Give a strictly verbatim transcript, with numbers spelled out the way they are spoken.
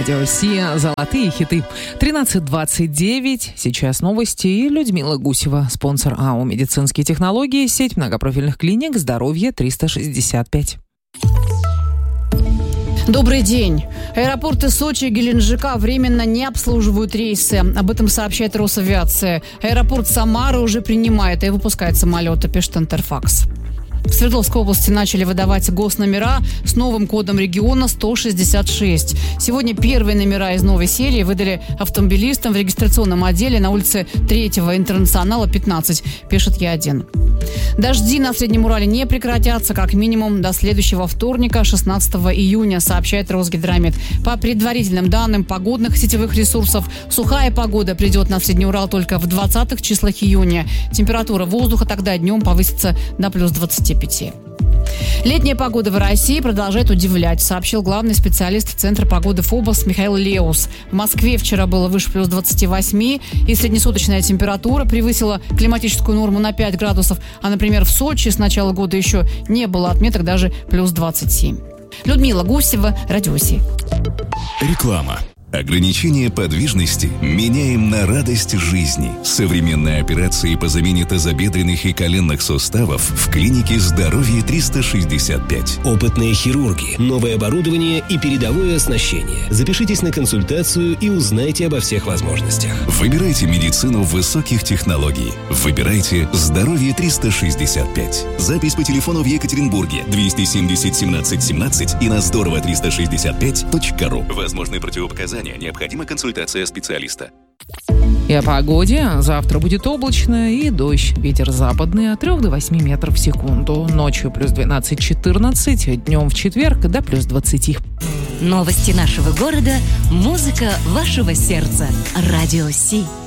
Радио Си. Золотые хиты. тринадцать двадцать девять. Сейчас новости. И Людмила Гусева, спонсор АО «Медицинские технологии», сеть многопрофильных клиник «Здоровье триста шестьдесят пять». Добрый день. Аэропорты Сочи и Геленджика временно не обслуживают рейсы. Об этом сообщает Росавиация. Аэропорт Самары уже принимает и выпускает самолеты, пишет Интерфакс. В Свердловской области начали выдавать госномера с новым кодом региона сто шестьдесят шесть. Сегодня первые номера из новой серии выдали автомобилистам в регистрационном отделе на улице третьего Интернационала, пятнадцать, пишет Е один. Дожди на Среднем Урале не прекратятся как минимум до следующего вторника, шестнадцатого июня, сообщает Росгидромет. По предварительным данным погодных сетевых ресурсов, сухая погода придет на Средний Урал только в двадцатых числах июня. Температура воздуха тогда днем повысится до плюс двадцати пяти. Летняя погода в России продолжает удивлять, сообщил главный специалист Центра погоды ФОБОС Михаил Леус. В Москве вчера было выше плюс двадцати восьми, и среднесуточная температура превысила климатическую норму на пять градусов, а, например, в Сочи с начала года еще не было отметок даже плюс двадцать семь. Людмила Гусева, Радио Си. Реклама. Ограничение подвижности меняем на радость жизни. Современные операции по замене тазобедренных и коленных суставов в клинике «Здоровье триста шестьдесят пять». Опытные хирурги, новое оборудование и передовое оснащение. Запишитесь на консультацию и узнайте обо всех возможностях. Выбирайте медицину высоких технологий. Выбирайте «Здоровье триста шестьдесят пять». Запись по телефону в Екатеринбурге двести семьдесят семнадцать семнадцать и на здорово триста шестьдесят пять точка ру. Возможны противопоказания. Необходима консультация специалиста. И о погоде. Завтра будет облачно и дождь. Ветер западный от трёх до восьми метров в секунду. Ночью плюс двенадцать-четырнадцать, днем в четверг до плюс двадцати. Новости нашего города, музыка вашего сердца. Радио Си.